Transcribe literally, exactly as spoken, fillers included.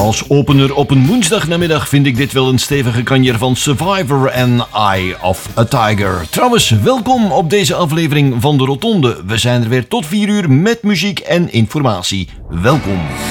Als opener op een woensdagnamiddag vind ik dit wel een stevige kanjer van Survivor en Eye of a Tiger. Trouwens, welkom op deze aflevering van de Rotonde. We zijn er weer tot vier uur met muziek en informatie. Welkom.